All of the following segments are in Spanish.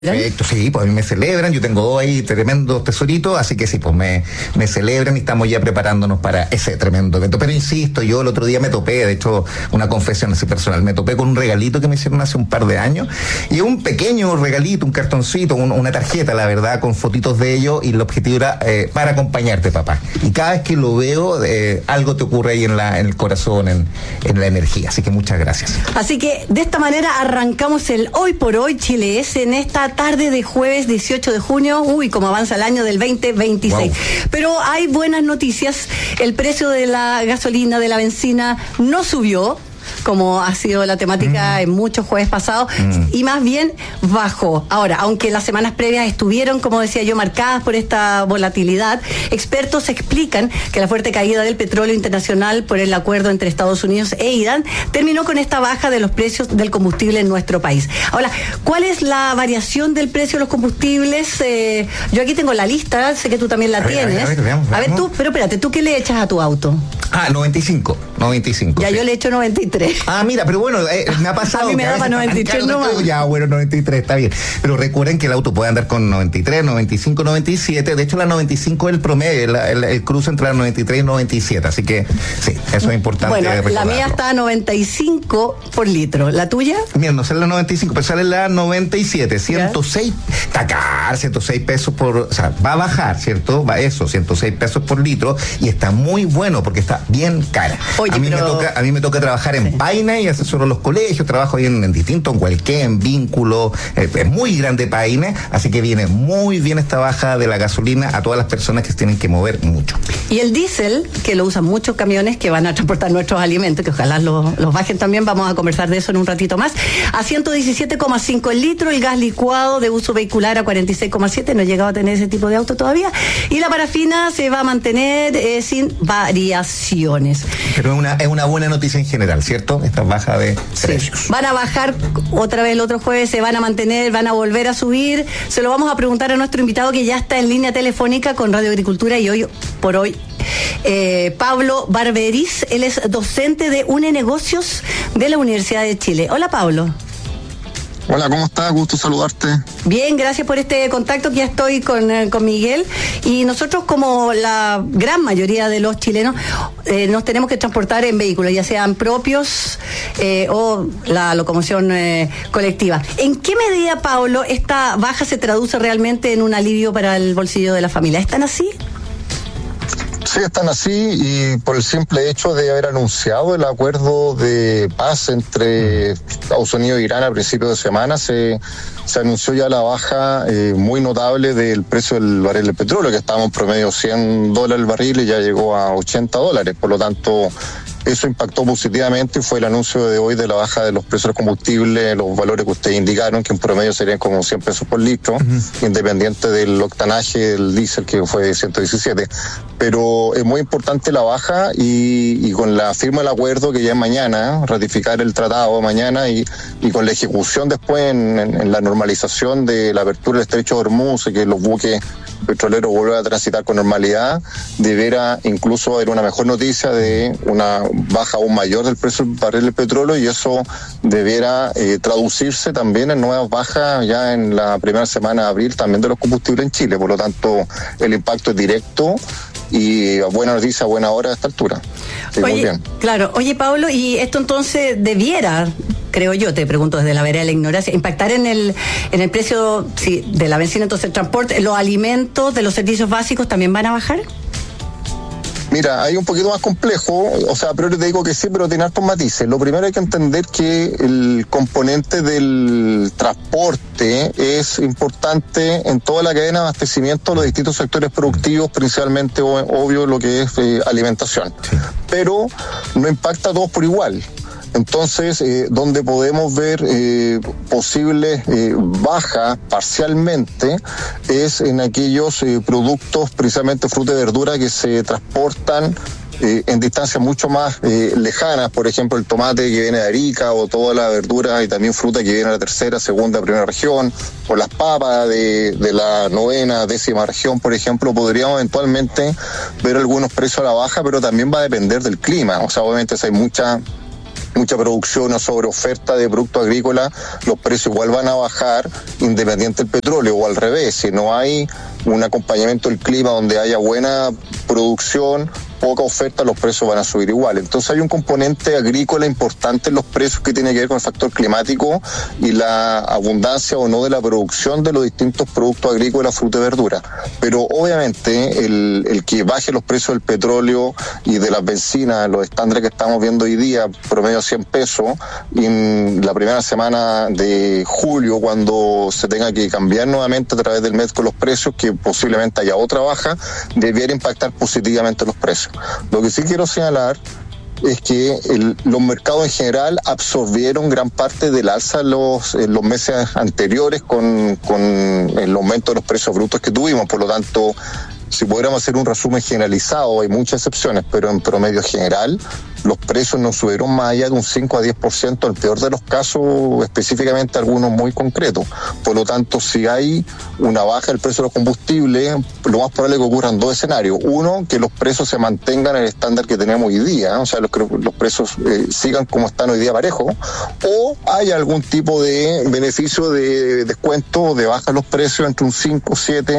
Perfecto, sí, pues a mí me celebran, yo tengo dos ahí tremendos tesoritos, así que sí, pues me celebran y estamos ya preparándonos para ese tremendo evento. Pero insisto, yo el otro día me topé, de hecho, una confesión así personal, me topé con un regalito que me hicieron hace un par de años, y un pequeño regalito, un cartoncito, una tarjeta, la verdad, con fotitos de ellos, y el objetivo era para acompañarte, papá. Y cada vez que lo veo, algo te ocurre ahí en el corazón, en la energía, así que muchas gracias. Así que de esta manera arrancamos el Hoy por Hoy Chile es en esta tarde de jueves 18 de junio. Uy, cómo avanza el año del 2026. Wow. Pero hay buenas noticias. El precio de la gasolina, de la benzina, no subió, como ha sido la temática en muchos jueves pasados, y más bien bajó. Ahora, aunque las semanas previas estuvieron, como decía yo, marcadas por esta volatilidad, expertos explican que la fuerte caída del petróleo internacional por el acuerdo entre Estados Unidos e Irán terminó con esta baja de los precios del combustible en nuestro país. Ahora, ¿cuál es la variación del precio de los combustibles? Yo aquí tengo la lista, sé que tú también la tienes. Veamos. A ver, tú, pero espérate, ¿tú qué le echas a tu auto? 95. Ya sí. Yo le echo 93. Mira, pero bueno, me ha pasado. A mí me daba 93 nomás. Ya, bueno, 93 está bien. Pero recuerden que el auto puede andar con 93, 95, 97. De hecho, la 95 es el promedio, el cruce entre la 93 y 97. Así que, sí, eso es importante. Bueno, recordarlo. La mía está a 95 por litro. ¿La tuya? Mira, no sale la 95, pero sale la 97. 106, está caro, 106 pesos o sea, va a bajar, ¿cierto? Va eso, 106 pesos por litro. Y está muy bueno porque está bien cara. Oye, a mí me toca trabajar en Paina y asesoro los colegios, trabajo ahí en distintos, en Hualquén, en Vínculo, es muy grande Paina, así que viene muy bien esta baja de la gasolina a todas las personas que se tienen que mover mucho. Y el diésel, que lo usan muchos camiones que van a transportar nuestros alimentos, que ojalá los bajen también, vamos a conversar de eso en un ratito más, a 117,5 el litro, el gas licuado de uso vehicular a 46,7, no he llegado a tener ese tipo de auto todavía, y la parafina se va a mantener sin variaciones. Pero es una buena noticia en general, ¿cierto? Esta baja de precios. Van a bajar otra vez el otro jueves, se van a mantener, van a volver a subir. Se lo vamos a preguntar a nuestro invitado que ya está en línea telefónica con Radio Agricultura y Hoy por Hoy. Pablo Barberis, él es docente de UNE Negocios de la Universidad de Chile. Hola, Pablo. Hola, ¿cómo estás? Gusto saludarte. Bien, gracias por este contacto, que ya estoy con Miguel, y nosotros, como la gran mayoría de los chilenos, nos tenemos que transportar en vehículos, ya sean propios o la locomoción colectiva. ¿En qué medida, Pablo, esta baja se traduce realmente en un alivio para el bolsillo de la familia? ¿Están así? Sí, están así, y por el simple hecho de haber anunciado el acuerdo de paz entre Estados Unidos e Irán a principios de semana, se anunció ya la baja muy notable del precio del barril de petróleo, que estábamos en promedio $100 el barril y ya llegó a $80. Por lo tanto, eso impactó positivamente y fue el anuncio de hoy de la baja de los precios del combustible, los valores que ustedes indicaron, que en promedio serían como 100 pesos por litro, independiente del octanaje del diésel, que fue 117. Pero es muy importante la baja, y con la firma del acuerdo, que ya es mañana, ratificar el tratado mañana, y con la ejecución después en la normalización de la apertura del estrecho de Hormuz, y que los buques petroleros vuelvan a transitar con normalidad, deberá incluso haber una mejor noticia de una baja aún mayor del precio del barril del petróleo, y eso debiera traducirse también en nuevas bajas ya en la primera semana de abril también de los combustibles en Chile. Por lo tanto, el impacto es directo, y buena noticia, buena hora a esta altura. Sí, oye, muy bien. Claro. Oye, Pablo, y esto entonces debiera, creo yo, te pregunto desde la vereda de la ignorancia, impactar en el precio de la benzina, entonces el transporte, los alimentos, de los servicios básicos, ¿también van a bajar? Mira, hay un poquito más complejo, o sea, a priori te digo que sí, pero tiene hartos matices. Lo primero, hay que entender que el componente del transporte es importante en toda la cadena de abastecimiento de los distintos sectores productivos, principalmente, obvio, lo que es alimentación. Pero no impacta a todos por igual. Entonces, donde podemos ver posibles bajas parcialmente es en aquellos productos, precisamente fruta y verdura, que se transportan en distancias mucho más lejanas. Por ejemplo, el tomate que viene de Arica, o toda la verdura y también fruta que viene de la tercera, segunda, primera región, o las papas de la novena, décima región, por ejemplo. Podríamos eventualmente ver algunos precios a la baja, pero también va a depender del clima. O sea, obviamente si hay mucha mucha producción o sobre oferta de productos agrícolas, los precios igual van a bajar independiente del petróleo, o al revés, si no hay un acompañamiento del clima donde haya buena producción, poca oferta, los precios van a subir igual. Entonces hay un componente agrícola importante en los precios que tiene que ver con el factor climático y la abundancia o no de la producción de los distintos productos agrícolas, fruta y verdura. Pero obviamente el que baje los precios del petróleo y de las bencinas, los estándares que estamos viendo hoy día, promedio 100 pesos, y en la primera semana de julio, cuando se tenga que cambiar nuevamente a través del MED con los precios, que posiblemente haya otra baja, debiera impactar positivamente los precios. Lo que sí quiero señalar es que los mercados en general absorbieron gran parte del alza en los meses anteriores con el aumento de los precios brutos que tuvimos. Por lo tanto, si pudiéramos hacer un resumen generalizado, hay muchas excepciones, pero en promedio general los precios no subieron más allá de un 5 a 10%, en el peor de los casos, específicamente algunos muy concretos. Por lo tanto, si hay una baja del precio de los combustibles, lo más probable es que ocurran dos escenarios. Uno, que los precios se mantengan en el estándar que tenemos hoy día, o sea, los precios sigan como están hoy día parejos, o hay algún tipo de beneficio de descuento o de baja de los precios entre un 5 o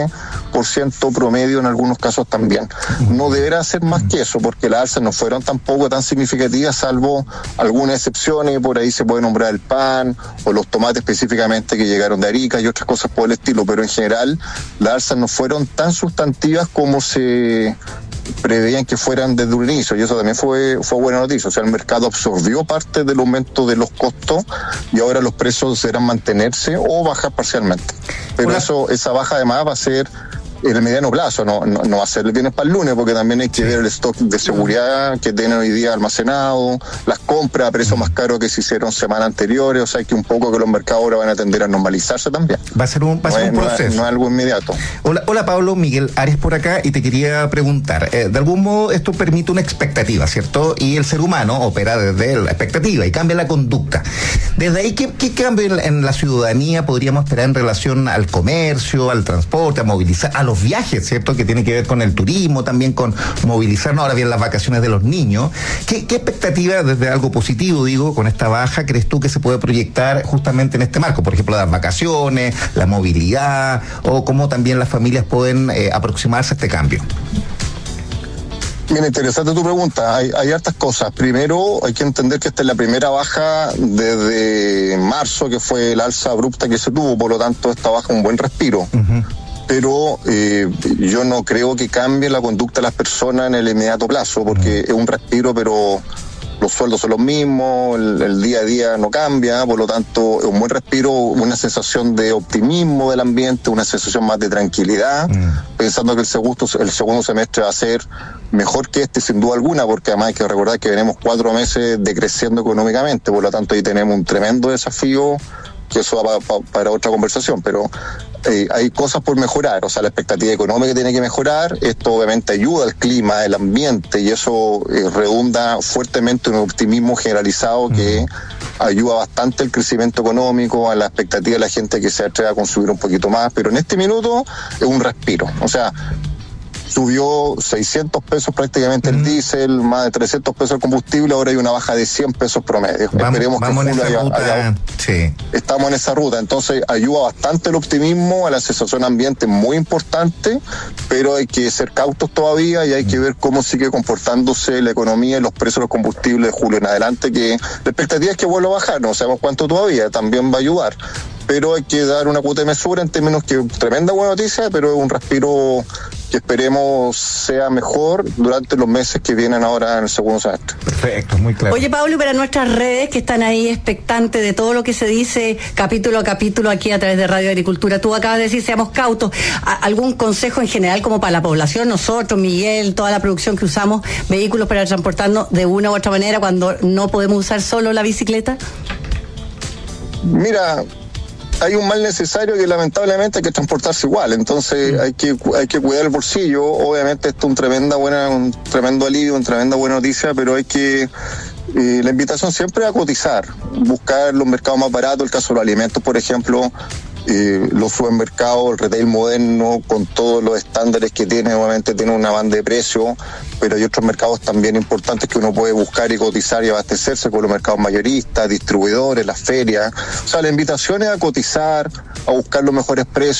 7% promedio en algunos casos también. No deberá ser más que eso, porque las alzas no fueron tampoco tan significativas, salvo algunas excepciones. Por ahí se puede nombrar el pan o los tomates específicamente que llegaron de Arica y otras cosas por el estilo, pero en general las alzas no fueron tan sustantivas como se preveían que fueran desde un inicio, y eso también fue buena noticia. O sea, el mercado absorbió parte del aumento de los costos y ahora los precios deberán mantenerse o bajar parcialmente. Pero esa baja además va a ser en el mediano plazo, no va a ser el viernes para el lunes, porque también hay que ver el stock de seguridad que tienen hoy día almacenado, las compras a precios más caros que se hicieron semanas anteriores. O sea, que un poco que los mercados ahora van a tender a normalizarse también. Va a ser un proceso. No es algo inmediato. Hola Pablo, Miguel Arias por acá, y te quería preguntar, de algún modo esto permite una expectativa, ¿cierto? Y el ser humano opera desde la expectativa y cambia la conducta. Desde ahí, ¿qué cambio en la ciudadanía podríamos esperar en relación al comercio, al transporte, a movilizar, a los viajes, ¿cierto? Que tiene que ver con el turismo, también con movilizarnos, ahora bien las vacaciones de los niños. ¿Qué expectativa desde algo positivo, digo, con esta baja, crees tú que se puede proyectar justamente en este marco? Por ejemplo, las vacaciones, la movilidad, o cómo también las familias pueden aproximarse a este cambio. Bien, interesante tu pregunta. Hay hartas cosas. Primero, hay que entender que esta es la primera baja desde marzo, que fue el alza abrupta que se tuvo, por lo tanto esta baja es un buen respiro. Uh-huh. Pero yo no creo que cambie la conducta de las personas en el inmediato plazo, porque es un respiro, pero los sueldos son los mismos, el día a día no cambia, por lo tanto es un buen respiro, una sensación de optimismo del ambiente, una sensación más de tranquilidad, pensando que el segundo semestre va a ser mejor que este, sin duda alguna, porque además hay que recordar que venimos 4 meses decreciendo económicamente, por lo tanto ahí tenemos un tremendo desafío, que eso va para otra conversación, pero hay cosas por mejorar. O sea, la expectativa económica tiene que mejorar, esto obviamente ayuda al clima, al ambiente, y eso redunda fuertemente en un optimismo generalizado que ayuda bastante al crecimiento económico, a la expectativa de la gente que se atreva a consumir un poquito más, pero en este minuto es un respiro. O sea, subió 600 pesos prácticamente el diésel, más de 300 pesos el combustible, ahora hay una baja de 100 pesos promedio. Esperemos que en esa ruta, sí. Estamos en esa ruta, entonces ayuda bastante el optimismo, a la sensación ambiente muy importante, pero hay que ser cautos todavía y hay que ver cómo sigue comportándose la economía y los precios de los combustibles de julio en adelante, que la expectativa es que vuelva a bajar, no sabemos cuánto todavía, también va a ayudar. Pero hay que dar una cuota de mesura en términos que tremenda buena noticia, pero es un respiro que esperemos sea mejor durante los meses que vienen ahora en el segundo semestre. Perfecto, muy claro. Oye, Pablo, para nuestras redes que están ahí expectantes de todo lo que se dice capítulo a capítulo aquí a través de Radio Agricultura, tú acabas de decir seamos cautos. ¿Algún consejo en general como para la población, nosotros, Miguel, toda la producción que usamos vehículos para transportarnos de una u otra manera cuando no podemos usar solo la bicicleta? Mira, hay un mal necesario que lamentablemente hay que transportarse igual, entonces hay que cuidar el bolsillo. Obviamente esto es un tremendo alivio, una tremenda buena noticia, pero hay que la invitación siempre a cotizar, buscar los mercados más baratos. El caso de los alimentos, por ejemplo, los supermercados, el retail moderno, con todos los estándares que tiene, obviamente tiene una banda de precio, pero hay otros mercados también importantes que uno puede buscar y cotizar y abastecerse, con los mercados mayoristas, distribuidores, las ferias. O sea, la invitación es a cotizar, a buscar los mejores precios.